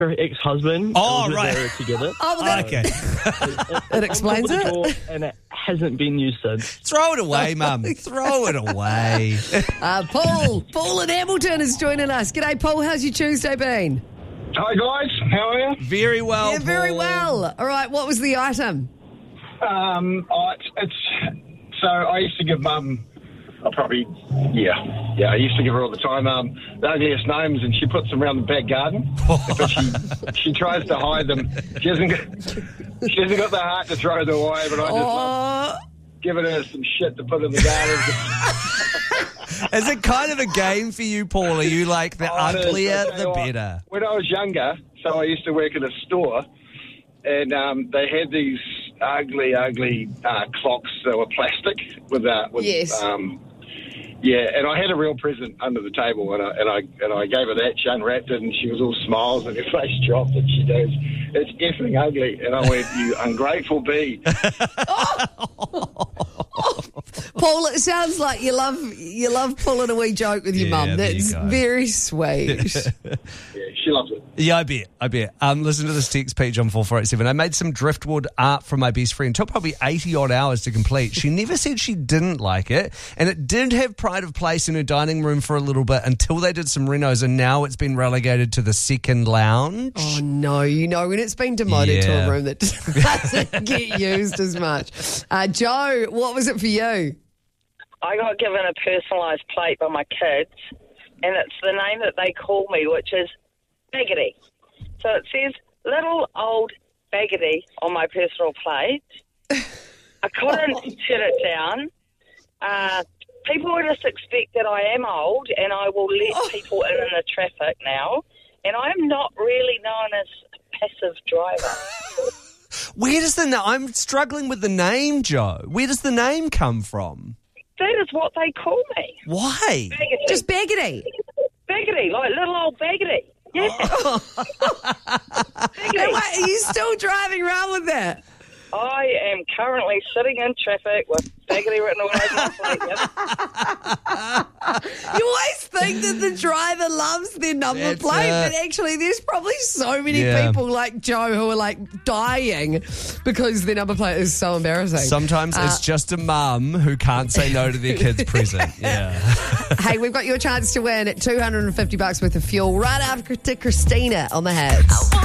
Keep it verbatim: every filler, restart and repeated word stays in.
her ex-husband. Oh, and right. They were together. Oh, well, that, Okay. It, It explains on the it. door, And it hasn't been used since. Throw it away, Mum. Throw it away. uh, Paul. Paul in Hamilton is joining us. G'day, Paul. How's your Tuesday been? Hi guys, how are you? Very well, Yeah, very Paul. well. All right, what was the item? Um, oh, it's, it's so I used to give Mum, I probably yeah, yeah. I used to give her all the time um, the ugliest names, and she puts them around the back garden. But she she tries to hide them. She hasn't got, she hasn't got the heart to throw them away. But I just love Oh, giving her some shit to put in the garden. Is it kind of a game for you, Paul? Are you like the Oh, it is. uglier, I tell you the what, better? When I was younger, so I used to work at a store, and um, they had these ugly, ugly uh, clocks that were plastic with, uh, with Yes. um, yeah. And I had a real present under the table, and I and I and I gave her that. She unwrapped it, and she was all smiles, and her face dropped, and she goes, "It's effing ugly." And I went, "You ungrateful bee." Paul, it sounds like you love you love pulling a wee joke with your Yeah, mum. there you That's go. very sweet. Yeah, she loves it. Yeah, I bet. I bet. Um, listen to this text page on four four eight seven. I made some driftwood art for my best friend. Took probably eighty odd hours to complete. She never said she didn't like it, and it did have pride of place in her dining room for a little bit until they did some renos, and now it's been relegated to the second lounge. Oh, no. You know, when it's been demoted Yeah. to a room that doesn't get used as much. Uh, Joe, what was it for you? I got given a personalised plate by my kids, and it's the name that they call me, which is Baggity. So it says little old Baggity on my personal plate. I couldn't shut it down. Uh, people would just expect that I am old, and I will let people in in the traffic now. And I am not really known as a passive driver. Where does the na- I'm struggling with the name, Joe. Where does the name come from? That is what they call me. Why? Baggity. Just Baggity. Baggity, like little old Baggity. Yeah. Hey, wait, are you still driving around with that? I am currently sitting in traffic with Baggity written all over my plate. Yep. You always think that the driver loves their number That's plate, it. but actually there's probably so many Yeah. people like Joe who are like dying because their number plate is so embarrassing. Sometimes Uh, it's just a mum who can't say no to their kid's present. Yeah. Hey, we've got your chance to win at two hundred fifty bucks worth of fuel right after Christina on the Hits.